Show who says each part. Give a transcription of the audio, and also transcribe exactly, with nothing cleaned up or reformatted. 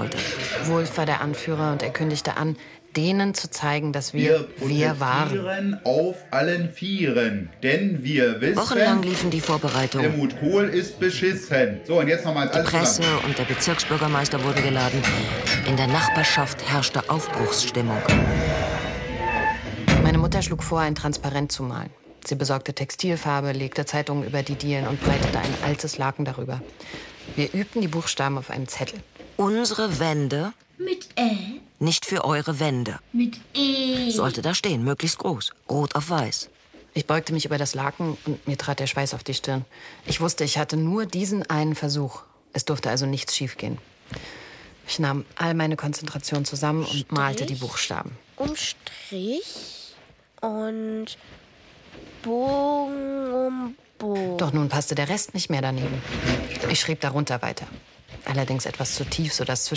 Speaker 1: wollte.
Speaker 2: Wolf war der Anführer und er kündigte an, denen zu zeigen, dass wir wir, wir waren.
Speaker 3: Auf allen Vieren, denn wir wissen...
Speaker 1: Wochenlang liefen die Vorbereitungen.
Speaker 3: Helmut Kohl ist beschissen. So, und jetzt nochmal
Speaker 1: Die Presse und der Bezirksbürgermeister wurden geladen. In der Nachbarschaft herrschte Aufbruchsstimmung.
Speaker 2: Meine Mutter schlug vor, ein Transparent zu malen. Sie besorgte Textilfarbe, legte Zeitungen über die Dielen und breitete ein altes Laken darüber. Wir übten die Buchstaben auf einem Zettel.
Speaker 1: Unsere Wände.
Speaker 4: Mit Ä.
Speaker 1: Nicht für eure Wände.
Speaker 4: Mit E.
Speaker 1: Sollte da stehen, möglichst groß. Rot auf weiß.
Speaker 2: Ich beugte mich über das Laken und mir trat der Schweiß auf die Stirn. Ich wusste, ich hatte nur diesen einen Versuch. Es durfte also nichts schiefgehen. Ich nahm all meine Konzentration zusammen und
Speaker 5: Strich,
Speaker 2: malte die Buchstaben.
Speaker 5: Um Strich und Bogen um Bogen.
Speaker 2: Doch nun passte der Rest nicht mehr daneben. Ich schrieb darunter weiter. Allerdings etwas zu tief, sodass